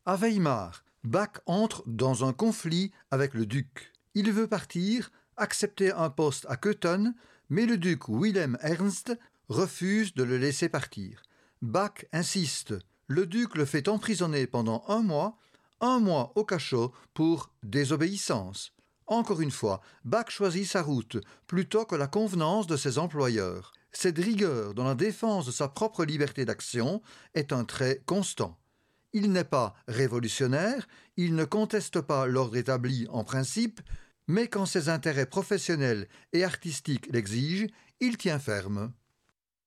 À Weimar, Bach entre dans un conflit avec le duc. Il veut partir, accepter un poste à Köthen, mais le duc Wilhelm Ernst refuse de le laisser partir. Bach insiste. Le duc le fait emprisonner pendant un mois au cachot pour désobéissance. Encore une fois, Bach choisit sa route plutôt que la convenance de ses employeurs. Cette rigueur dans la défense de sa propre liberté d'action est un trait constant. Il n'est pas révolutionnaire, il ne conteste pas l'ordre établi en principe, mais quand ses intérêts professionnels et artistiques l'exigent, il tient ferme.